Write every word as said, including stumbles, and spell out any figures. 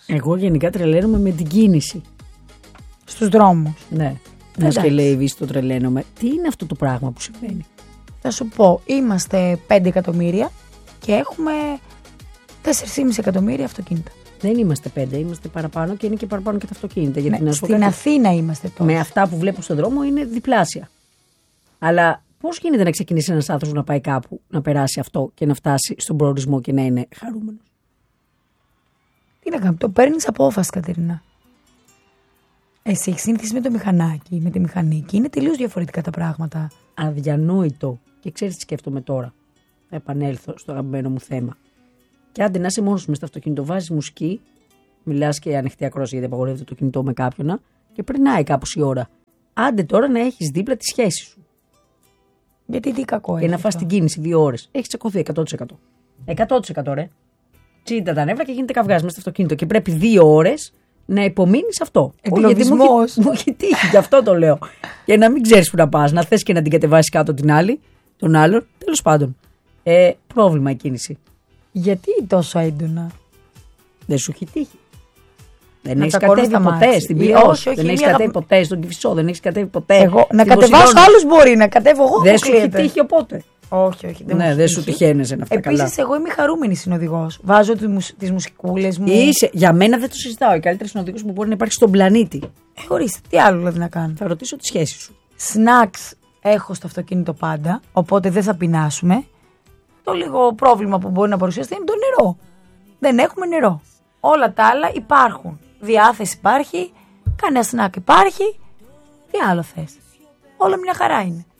Εγώ γενικά τρελαίνομαι με την κίνηση. Στους δρόμους. Ναι. Μια και λέει Βύση το τρελαίνομαι. Τι είναι αυτό το πράγμα που συμβαίνει? Θα σου πω, είμαστε πέντε εκατομμύρια και έχουμε τέσσερα κόμμα πέντε εκατομμύρια αυτοκίνητα. Δεν είμαστε πέντε, είμαστε παραπάνω και είναι και παραπάνω και τα αυτοκίνητα. Γιατί ναι, να σου στην κάτι, Αθήνα είμαστε τώρα. Με αυτά που βλέπω στον δρόμο είναι διπλάσια. Αλλά πώς γίνεται να ξεκινήσει ένας άνθρωπος να πάει κάπου, να περάσει αυτό και να φτάσει στον προορισμό και να είναι χαρούμενος? Τι να κάνω, το παίρνεις απόφαση, Κατερίνα. Εσύ έχεις συνηθίσει με το μηχανάκι, με τη μηχανική. Είναι τελείως διαφορετικά τα πράγματα. Αδιανόητο. Και ξέρεις τι σκέφτομαι τώρα? Θα επανέλθω στο αγαπημένο μου θέμα. Και άντε να είσαι μόνος μες στο αυτοκίνητο, βάζεις μουσική, μιλάς και ανοιχτή ακρόαση γιατί απαγορεύεται το κινητό με κάποιον και περνάει κάπως η ώρα. Άντε τώρα να έχεις δίπλα τη σχέση σου. Γιατί τι κακό έχει? Και να φας την κίνηση δύο ώρες. Έχει τσακωθεί εκατό τοις εκατό. εκατό τοις εκατό ρε. Τσίντα τα νεύρα και γίνεται καυγάς μέσα στο αυτοκίνητο. Και πρέπει δύο ώρες να υπομείνεις αυτό. Εγκλωβισμός. Μου έχει τύχει, γι' αυτό το λέω. Για να μην ξέρεις που να πας, να θες και να την κατεβάσεις κάτω την άλλη, τον άλλον. Τέλος πάντων. Ε, πρόβλημα η κίνηση. Γιατί τόσο έντονα? Δεν σου έχει τύχει? Δεν έχει κατέβει ποτέ στην Πειραιά? Δεν έχει κατέβει ποτέ στον Κηφισό? Δεν έχει κατέβει ποτέ? Εγώ, να κατεβάσω άλλους μπορεί, να κατέβω εγώ. Δεν σου έχει τύχει οπότε? Όχι, όχι. Δεν ναι, δεν σου τυχαίνεσαι να αυτά καλά. Επίσης, εγώ είμαι χαρούμενη συνοδηγός. Βάζω τις μουσικούλες μου. Είσαι, για μένα δεν το συζητάω. Η καλύτερη συνοδηγός που μπορεί να υπάρχει στον πλανήτη. Ε, ορίστε, τι άλλο δηλαδή να κάνω? Θα ρωτήσω τη σχέση σου. Snacks έχω στο αυτοκίνητο πάντα, οπότε δεν θα πεινάσουμε. Το λίγο πρόβλημα που μπορεί να παρουσιαστεί είναι το νερό. Δεν έχουμε νερό. Όλα τα άλλα υπάρχουν. Διάθεση υπάρχει, κανένα snack υπάρχει. Τι άλλο θες? Όλα μια χαρά είναι.